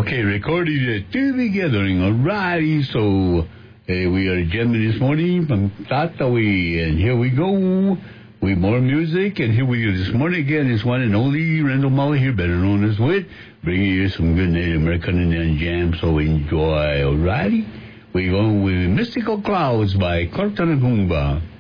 Okay, recording it together. Alrighty, so we are jamming this morning from Tataway, and here we go with more music. And here we go this morning again. It's one and only Randall Mully here, better known as Wit, bringing you some good Native American Indian jam. So enjoy. Alrighty, we go with Mystical Clouds by Carlton and Humba.